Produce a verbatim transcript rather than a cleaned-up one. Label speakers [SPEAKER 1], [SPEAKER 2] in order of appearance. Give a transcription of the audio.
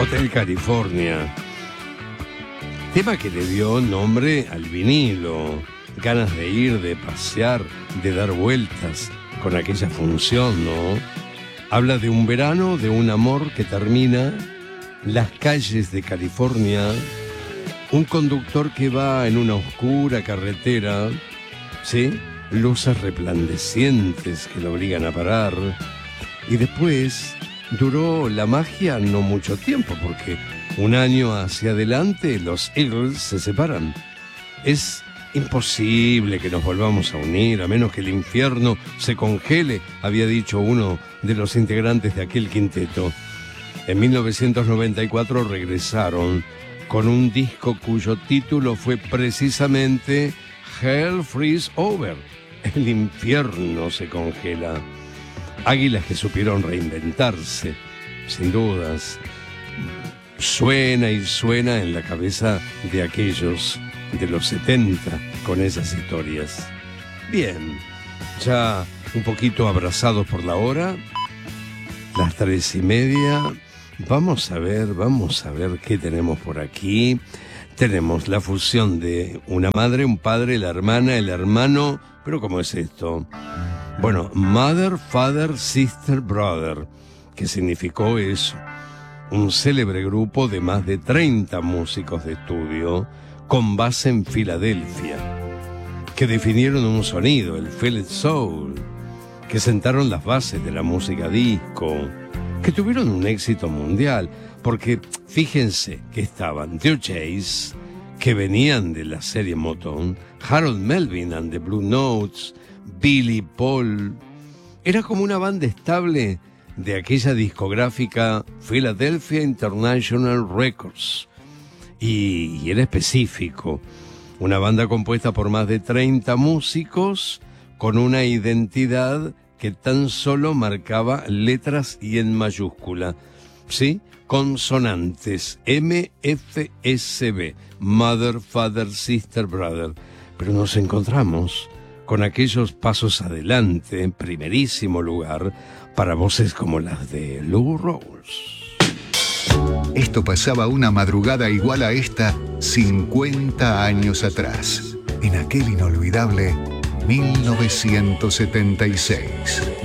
[SPEAKER 1] Hotel California. Tema que le dio nombre al vinilo. Ganas de ir, de pasear, de dar vueltas con aquella función, ¿no? Habla de un verano, de un amor que termina, las calles de California, un conductor que va en una oscura carretera, ¿sí? Luces resplandecientes que lo obligan a parar. Y después duró la magia no mucho tiempo, porque un año hacia adelante los Eagles se separan. Es imposible que nos volvamos a unir, a menos que el infierno se congele, había dicho uno de los integrantes de aquel quinteto. En mil novecientos noventa y cuatro regresaron con un disco cuyo título fue precisamente Hell Freeze Over, el infierno se congela. Águilas que supieron reinventarse, sin dudas. Suena y suena en la cabeza de aquellos de los setenta con esas historias. Bien, ya un poquito abrazados por la hora, las tres y media. Vamos a ver, vamos a ver qué tenemos por aquí. Tenemos la fusión de una madre, un padre, la hermana, el hermano. Pero ¿cómo es esto? Bueno, Mother, Father, Sister, Brother, que significó eso. Un célebre grupo de más de treinta músicos de estudio con base en Filadelfia, que definieron un sonido, el Feel It Soul, que sentaron las bases de la música disco, que tuvieron un éxito mundial, porque fíjense que estaban The O'Jays, que venían de la serie Motown, Harold Melvin and the Blue Notes, Billy Paul. Era como una banda estable de aquella discográfica Philadelphia International Records. Y, y era específico. Una banda compuesta por más de treinta músicos con una identidad que tan solo marcaba letras y en mayúscula. ¿Sí? Consonantes. M F S B. Mother, Father, Sister, Brother. Pero nos encontramos con aquellos pasos adelante, en primerísimo lugar, para voces como las de Lou Rawls.
[SPEAKER 2] Esto pasaba una madrugada igual a esta cincuenta años atrás, en aquel inolvidable mil novecientos setenta y seis.